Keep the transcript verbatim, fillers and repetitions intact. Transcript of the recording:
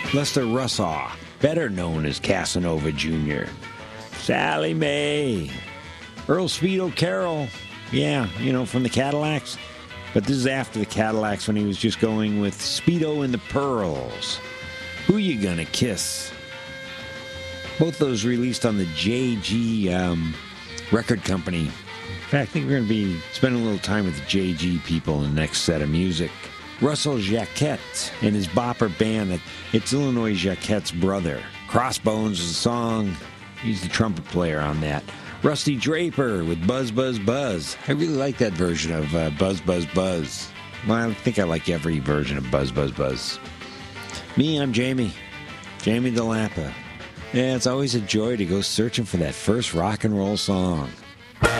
Lester Russaw, better known as Casanova Junior Sally Mae. Earl Speedo Carroll, yeah, you know, from the Cadillacs. But this is after the Cadillacs when he was just going with Speedo and the Pearls. Who You Gonna Kiss? Both those released on the J G um, record company. In fact, I think we're going to be spending a little time with the J G people in the next set of music. Russell Jacquet and his bopper band. It's Illinois Jacquet's brother. Crossbones is the song. He's the trumpet player on that. Rusty Draper with Buzz Buzz Buzz. I really like that version of uh, Buzz Buzz Buzz. Well, I think I like every version of Buzz Buzz Buzz. Me, I'm Jamie. Jamie DeLappa. Yeah, it's always a joy to go searching for that first rock and roll song.